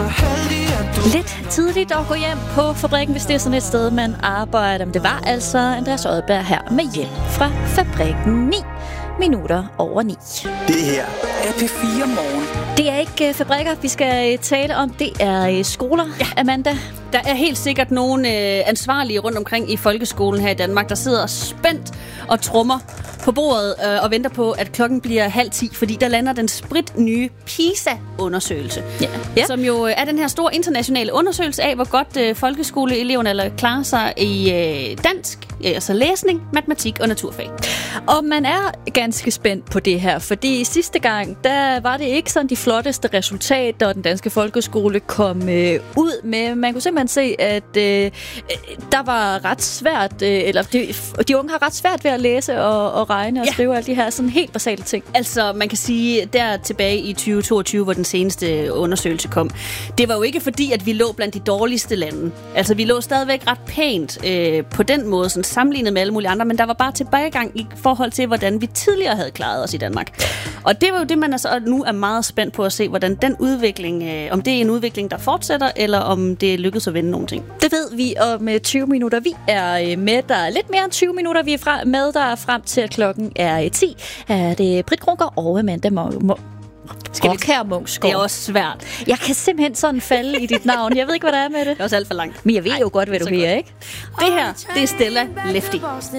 så heldig, at du... Lidt tidligt at gå hjem på fabrikken, hvis det er sådan et sted, man arbejder. Men det var altså Andreas Odberg her med hjem fra fabrikken 9 minutter over 9. Det her er P4 Morgen. Det er ikke fabrikker, vi skal tale om. Det er skoler, ja. Amanda. Der er helt sikkert nogle ansvarlige rundt omkring i folkeskolen her i Danmark, der sidder spændt og trummer på bordet og venter på, at klokken bliver 9:30, fordi der lander den spritnye PISA-undersøgelse. Ja. Som jo er den her store internationale undersøgelse af, hvor godt folkeskoleeleverne klarer sig i dansk, altså læsning, matematik og naturfag. Og man er ganske spændt på det her, fordi sidste gang, der var det ikke sådan de flotteste resultater, og den danske folkeskole kom ud med. Man kunne simpelthen se, at der var ret svært, eller de unge har ret svært ved at læse og regne og skrive alle de her sådan helt basale ting. Altså, man kan sige, der tilbage i 2022, hvor den seneste undersøgelse kom, det var jo ikke fordi, at vi lå blandt de dårligste lande. Altså, vi lå stadigvæk ret pænt på den måde, sådan sammenlignet med alle mulige andre, men der var bare tilbagegang i forhold til, hvordan vi tidligere havde klaret os i Danmark. Og det var jo det, man altså nu er meget spændt på at se, hvordan den udvikling, om det er en udvikling, der fortsætter, eller om det lykkedes at vende nogle ting. Det ved vi om 20 minutter. Vi er med der lidt mere end 20 minutter. Vi er med der frem til, at klokken er 10. Er det Britt Krunker og Amanda Munksgaard. Det er også svært. Jeg kan simpelthen sådan falde i dit navn. Jeg ved ikke, hvad der er med det. Det er også alt for langt. Men jeg ved jo godt, hvad du her, ikke? Det her, det er Stella Lefty.